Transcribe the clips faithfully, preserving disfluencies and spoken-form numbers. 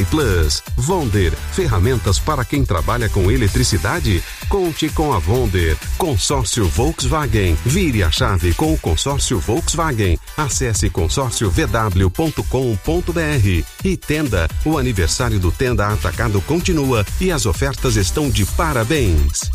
Plus. Vonder, ferramentas para quem trabalha com eletricidade? Conte com a Vonder. Consórcio Volkswagen. Vire a chave com o consórcio Volkswagen. Acesse consórcio v w ponto com ponto b r. E Tenda, o aniversário do Tenda Atacado continua e as ofertas estão de parabéns.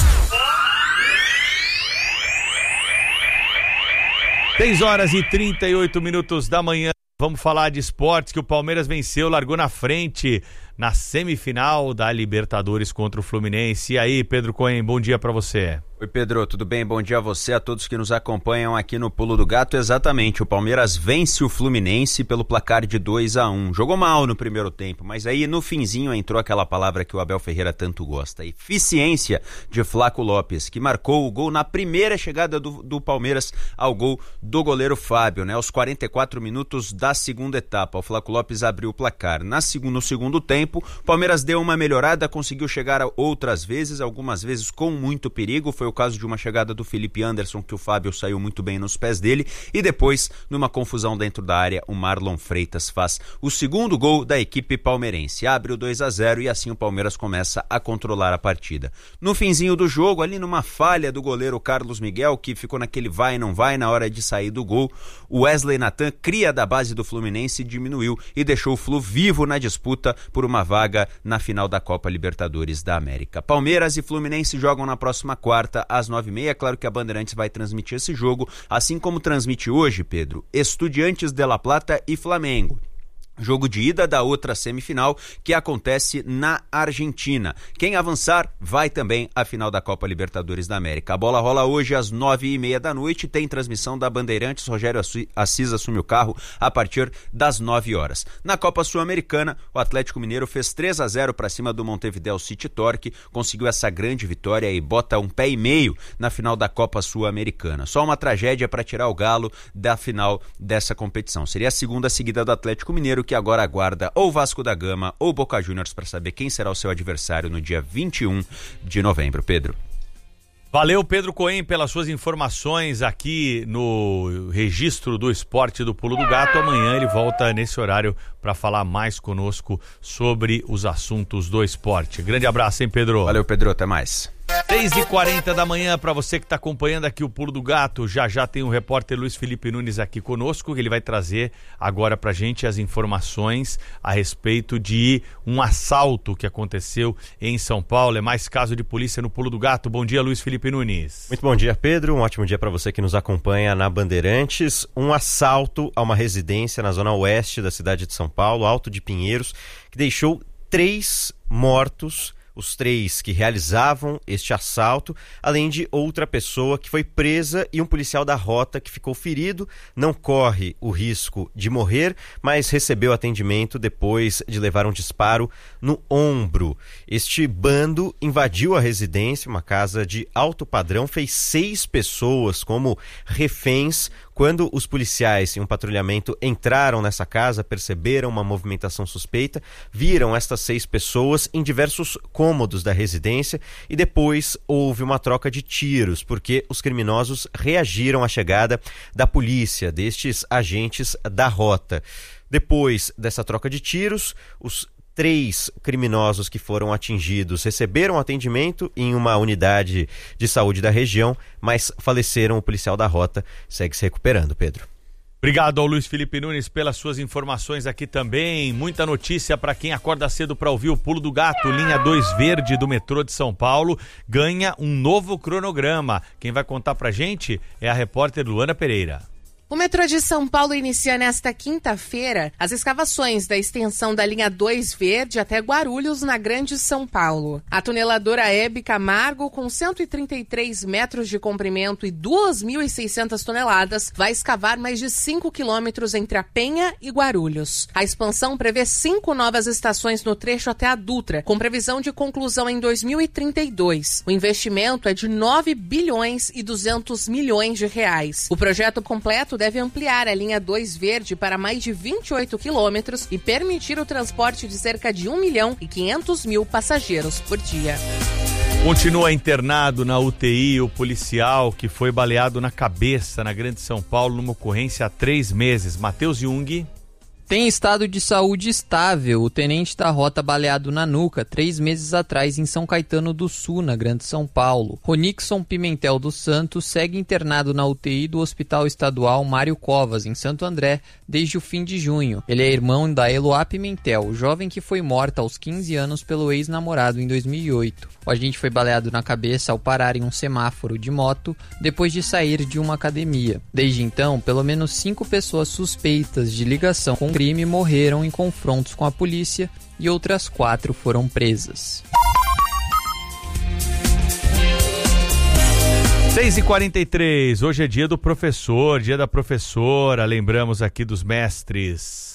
seis horas e trinta e oito minutos da manhã. Vamos falar de esportes, que o Palmeiras venceu, largou na frente na semifinal da Libertadores contra o Fluminense. E aí, Pedro Cohen, bom dia pra você. Oi, Pedro, tudo bem? Bom dia a você, a todos que nos acompanham aqui no Pulo do Gato. Exatamente, o Palmeiras vence o Fluminense pelo placar de dois a um. Jogou mal no primeiro tempo, mas aí no finzinho entrou aquela palavra que o Abel Ferreira tanto gosta: eficiência de Flaco Lopes, que marcou o gol na primeira chegada do, do Palmeiras ao gol do goleiro Fábio, né? Aos quarenta e quatro minutos da segunda etapa. O Flaco Lopes abriu o placar. Na seg- no segundo tempo, o Palmeiras deu uma melhorada, conseguiu chegar outras vezes, algumas vezes com muito perigo. Foi o caso de uma chegada do Felipe Anderson, que o Fábio saiu muito bem nos pés dele, e depois, numa confusão dentro da área, o Marlon Freitas faz o segundo gol da equipe palmeirense. Abre o dois a zero e assim o Palmeiras começa a controlar a partida. No finzinho do jogo, ali numa falha do goleiro Carlos Miguel, que ficou naquele vai não vai na hora de sair do gol, o Wesley Nathan, cria da base do Fluminense, diminuiu e deixou o Flu vivo na disputa por uma vaga na final da Copa Libertadores da América. Palmeiras e Fluminense jogam na próxima quarta, às nove e meia. Claro que a Bandeirantes vai transmitir esse jogo, assim como transmite hoje, Pedro, Estudiantes de La Plata e Flamengo. Jogo de ida da outra semifinal, que acontece na Argentina. Quem avançar vai também à final da Copa Libertadores da América. A bola rola hoje às nove e meia da noite, tem transmissão da Bandeirantes. Rogério Assis assume o carro a partir das nove horas. Na Copa Sul-Americana, o Atlético Mineiro fez três a zero para cima do Montevideo City Torque, conseguiu essa grande vitória e bota um pé e meio na final da Copa Sul-Americana. Só uma tragédia para tirar o Galo da final dessa competição. Seria a segunda seguida do Atlético Mineiro, que agora aguarda ou Vasco da Gama ou Boca Juniors para saber quem será o seu adversário no dia vinte e um de novembro. Pedro. Valeu, Pedro Cohen, pelas suas informações aqui no registro do esporte do Pulo do Gato. Amanhã ele volta nesse horário para falar mais conosco sobre os assuntos do esporte. Grande abraço, hein, Pedro? Valeu, Pedro, até mais. seis e quarenta da manhã, para você que está acompanhando aqui o Pulo do Gato. Já já tem o repórter Luiz Felipe Nunes aqui conosco, que ele vai trazer agora pra gente as informações a respeito de um assalto que aconteceu em São Paulo. É mais caso de polícia no Pulo do Gato. Bom dia, Luiz Felipe Nunes. Muito bom dia, Pedro. Um ótimo dia para você que nos acompanha na Bandeirantes. Um assalto a uma residência na zona oeste da cidade de São Paulo, Alto de Pinheiros, que deixou três mortos. Os três que realizavam este assalto, além de outra pessoa que foi presa e um policial da rota que ficou ferido, não corre o risco de morrer, mas recebeu atendimento depois de levar um disparo no ombro. Este bando invadiu a residência, uma casa de alto padrão, fez seis pessoas como reféns. Quando os policiais em um patrulhamento entraram nessa casa, perceberam uma movimentação suspeita, viram estas seis pessoas em diversos cômodos da residência e depois houve uma troca de tiros, porque os criminosos reagiram à chegada da polícia, destes agentes da rota. Depois dessa troca de tiros, os Três criminosos que foram atingidos receberam atendimento em uma unidade de saúde da região, mas faleceram. O policial da rota segue se recuperando, Pedro. Obrigado ao Luiz Felipe Nunes pelas suas informações aqui também. Muita notícia para quem acorda cedo para ouvir o Pulo do Gato. Linha dois Verde do metrô de São Paulo ganha um novo cronograma. Quem vai contar pra gente é a repórter Luana Pereira. O metrô de São Paulo inicia nesta quinta-feira as escavações da extensão da linha dois Verde até Guarulhos, na Grande São Paulo. A tuneladora Hebe Camargo, com cento e trinta e três metros de comprimento e duas mil e seiscentas toneladas, vai escavar mais de cinco quilômetros entre a Penha e Guarulhos. A expansão prevê cinco novas estações no trecho até a Dutra, com previsão de conclusão em dois mil e trinta e dois. O investimento é de nove bilhões e duzentos milhões de reais. O projeto completo deve ampliar a linha dois Verde para mais de vinte e oito quilômetros e permitir o transporte de cerca de um milhão e quinhentos mil passageiros por dia. Continua internado na U T I o policial que foi baleado na cabeça na Grande São Paulo numa ocorrência há três meses. Matheus Jung. Tem estado de saúde estável. O tenente da rota baleado na nuca três meses atrás em São Caetano do Sul, na Grande São Paulo. Ronixon Pimentel dos Santos segue internado na U T I do Hospital Estadual Mário Covas, em Santo André, desde o fim de junho. Ele é irmão da Eloá Pimentel, jovem que foi morta aos quinze anos pelo ex-namorado em dois mil e oito. O agente foi baleado na cabeça ao parar em um semáforo de moto depois de sair de uma academia. Desde então, pelo menos cinco pessoas suspeitas de ligação com o crime morreram em confrontos com a polícia e outras quatro foram presas. seis e quarenta e três, hoje é dia do professor, dia da professora, lembramos aqui dos mestres.